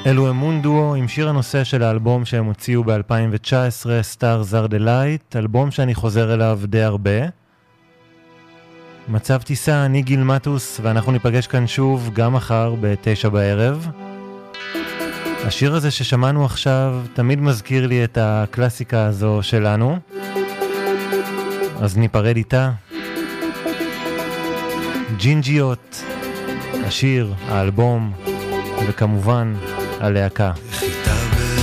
אלו אמון דואו עם שיר הנושא של האלבום שהם הוציאו ב-2019, Stars Are the Light, אלבום שאני חוזר אליו די הרבה. מצב טיסה, אני גיל מטוס, ואנחנו ניפגש כאן שוב גם מחר ב-9 בערב. השיר הזה ששמענו עכשיו תמיד מזכיר לי את הקלאסיקה הזו שלנו, אז ניפרד איתה. ג'ינג'יות, השיר, האלבום, וכמובן הלהקה.